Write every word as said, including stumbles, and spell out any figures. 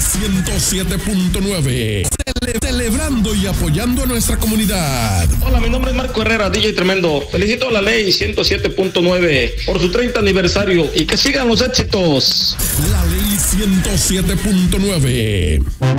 ciento siete punto nueve. Cele- celebrando y apoyando a nuestra comunidad. Hola, mi nombre es Marco Herrera, D J Tremendo. Felicito a la ley ciento siete punto nueve por su treinta aniversario y que sigan los éxitos. La ley ciento siete punto nueve.